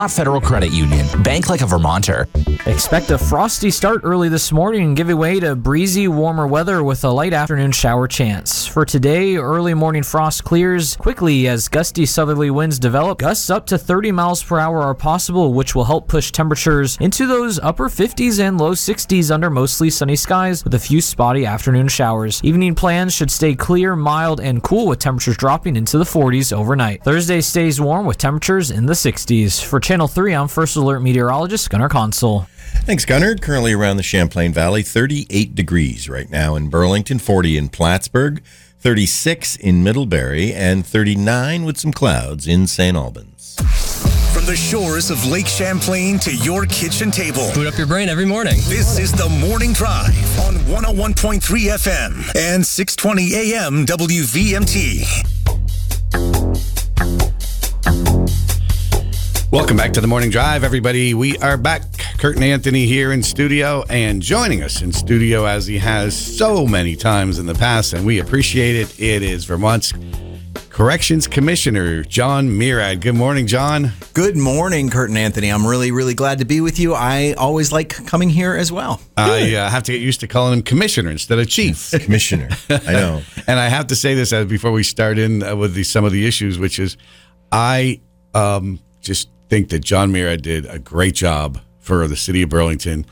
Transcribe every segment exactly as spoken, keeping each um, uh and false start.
Federal Credit Union. Bank like a Vermonter. Expect a frosty start early this morning and give way to breezy, warmer weather with a light afternoon shower chance. For today, early morning frost clears quickly as gusty southerly winds develop. Gusts up to thirty miles per hour are possible, which will help push temperatures into those upper fifties and low sixties under mostly sunny skies with a few spotty afternoon showers. Evening plans should stay clear, mild, and cool with temperatures dropping into the forties overnight. Thursday stays warm with temperatures in the sixties. For Channel three, I'm First Alert meteorologist Gunnar Consul. Thanks, Gunnar. Currently around the Champlain Valley, thirty-eight degrees right now in Burlington, forty in Plattsburgh, thirty-six in Middlebury, and thirty-nine with some clouds in Saint Albans. From the shores of Lake Champlain to your kitchen table. Boot up your brain every morning. This is The Morning Drive on one oh one point three F M and six twenty A M W V M T. Welcome back to The Morning Drive, everybody. We are back. Kurt and Anthony here in studio, and joining us in studio as he has so many times in the past, and we appreciate it. It is Vermont's Corrections Commissioner, John Murad. Good morning, John. Good morning, Kurt and Anthony. I'm really, really glad to be with you. I always like coming here as well. I uh, have to get used to calling him Commissioner instead of Chief. Commissioner, I know. And I have to say this as before we start in uh, with the, some of the issues, which is I um, just think that John Murad did a great job for the city of Burlington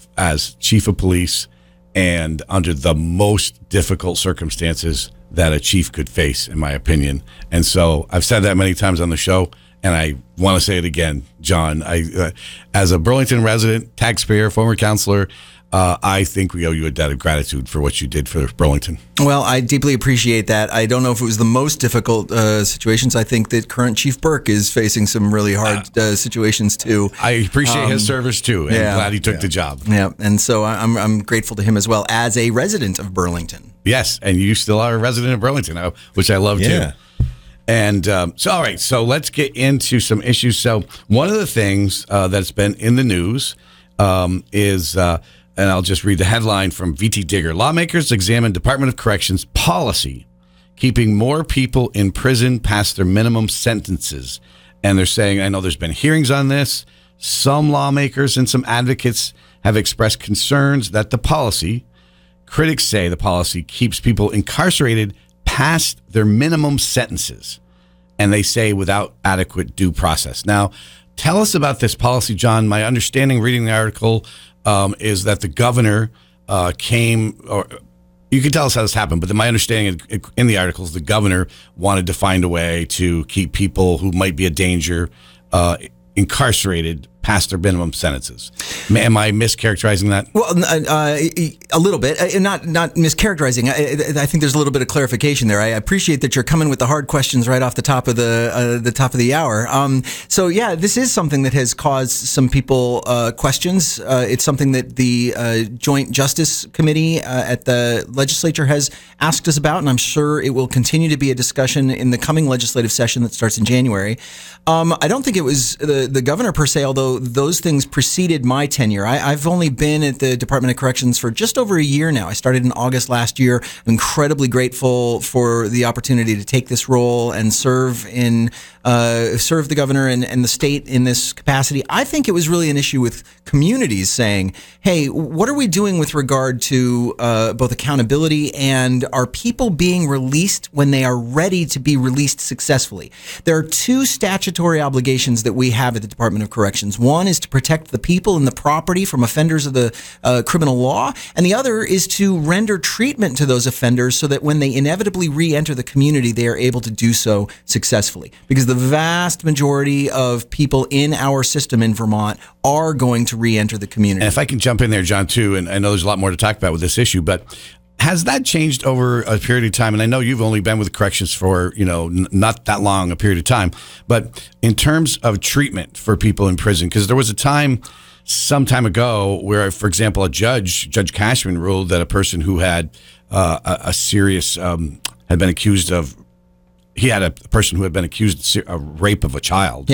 as chief of police and under the most difficult circumstances that a chief could face, in my opinion. And so I've said that many times on the show, and I want to say it again, John. I, uh, as a Burlington resident, taxpayer, former counselor, Uh, I think we owe you a debt of gratitude for what you did for Burlington. Well, I deeply appreciate that. I don't know if it was the most difficult uh, situations. I think that current Chief Burke is facing some really hard uh, situations too. I appreciate um, his service too, and yeah, glad he took yeah. the job. Yeah, and so I'm I'm grateful to him as well as a resident of Burlington. Yes, and you still are a resident of Burlington, which I love Yeah. too. And um, so, all right, so let's get into some issues. So one of the things uh, that's been in the news um, is. Uh, And I'll just read the headline from V T Digger. Lawmakers examine Department of Corrections policy, keeping more people in prison past their minimum sentences. And they're saying, I know there's been hearings on this. Some lawmakers and some advocates have expressed concerns that the policy, critics say the policy keeps people incarcerated past their minimum sentences. And they say without adequate due process. Now, tell us about this policy, John. My understanding reading the article Um, is that the governor uh, came, or you can tell us how this happened, but my understanding in the articles, the governor wanted to find a way to keep people who might be a danger uh, incarcerated past their minimum sentences. Am I mischaracterizing that? Well, uh, a little bit. Uh, not not mischaracterizing. I, I think there's a little bit of clarification there. I appreciate that you're coming with the hard questions right off the top of the uh, the top of the hour. Um, so yeah, this is something that has caused some people uh, questions. Uh, it's something that the uh, Joint Justice Committee uh, at the legislature has asked us about, and I'm sure it will continue to be a discussion in the coming legislative session that starts in January. Um, I don't think it was the the governor per se, although those things preceded my tenure. I, I've only been at the Department of Corrections for just over a year now. I started in August last year. I'm incredibly grateful for the opportunity to take this role and serve in uh, serve the governor and, and the state in this capacity. I think it was really an issue with communities saying, hey, what are we doing with regard to uh, both accountability and are people being released when they are ready to be released successfully? There are two statutory obligations that we have at the Department of Corrections. One is to protect the people and the property from offenders of the uh, criminal law, and the other is to render treatment to those offenders so that when they inevitably re-enter the community, they are able to do so successfully. Because the vast majority of people in our system in Vermont are going to re-enter the community. And if I can jump in there, John, too, and I know there's a lot more to talk about with this issue, but has that changed over a period of time? And I know you've only been with corrections for, you know, n- not that long a period of time, but in terms of treatment for people in prison, because there was a time some time ago where, for example, a judge, Judge Cashman, ruled that a person who had uh, a, a serious, um, had been accused of, he had a person who had been accused of rape of a child. Yeah.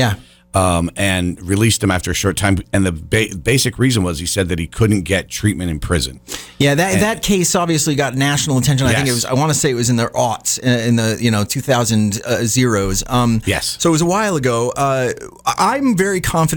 um, and released him after a short time. And the ba- basic reason was he said that he couldn't get treatment in prison. Yeah, that And- that case obviously got national attention. I think it Yes. was. I want to say it was in the aughts, uh, in the you know two thousand uh, zeros. Um, Yes. So it was a while ago. Uh, I'm very confident